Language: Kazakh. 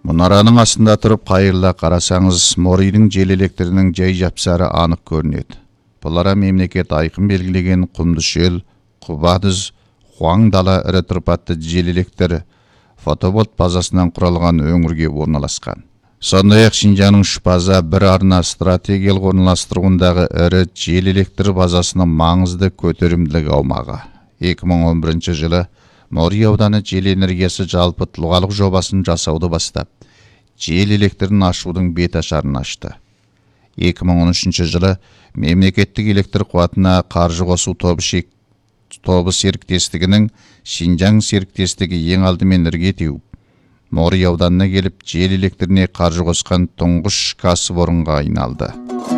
Мұнараның астында тұрып қайырыла қарасаңыз, Морийдің жел электрінің жай жапсары анық көрінеді. Бұлара мемлекет айқын белгілеген Құмдышөл, Құбадыз, Хуаң дала ірі тұрпатты жел электр фотобот базасынан құралған өңірге орналасқан. Сондай-ақ Шинжаңның үш база бір арна стратегиялық орналастыруындағы ірі жел электр базасының маңызды көтерімділік аумағы. 2011 жылы Морий ауданы жел энергиясы жалпы тұлғалық жобасын жасауды бастап, жел электрін ашудың бет-ашарын ашты. 2013 жылы мемлекеттік электр қуатына қаржы қосу тобы серіктестігінің Шинжаң серіктестігі ең алдымен ірге теуіп, Морий ауданына келіп жел электріне қаржы қосқан тұңғыш кәсіпорынға айналды.